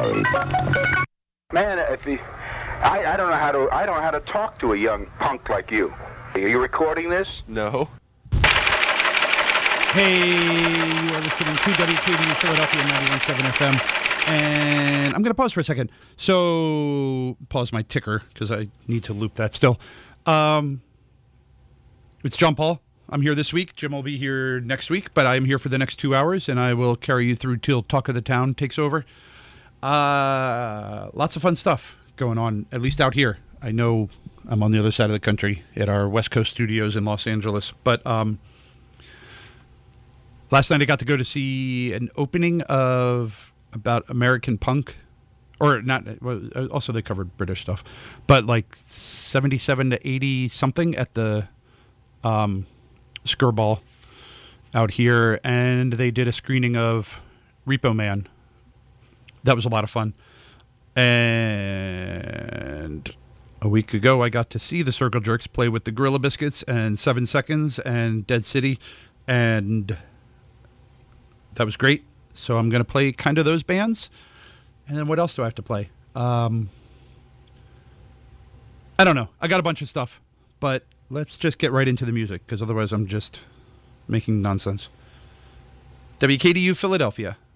Man, I don't know how to talk to a young punk like you. Are you recording this? No. Hey, you are listening to WKDU Philadelphia 91.7 FM. And I'm going to pause for a second. So, pause my ticker because I need to loop that still. It's John Paul. I'm here this week. Jim will be here next week, but I'm here for the next 2 hours, and I will carry you through till Talk of the Town takes over. Lots of fun stuff going on, at least out here. I know I'm on the other side of the country at our West Coast studios in Los Angeles, but last night I got to go to see an opening of about American punk, or not. Also, they covered British stuff, but like 77 to 80 something at the Skirball out here, and they did a screening of Repo Man. That was a lot of fun. And a week ago, I got to see the Circle Jerks play with the Gorilla Biscuits and 7 Seconds and Dead City, and that was great. So I'm going to play kind of those bands. And then what else do I have to play? I don't know. I got a bunch of stuff, but let's just get right into the music, because otherwise I'm just making nonsense. WKDU Philadelphia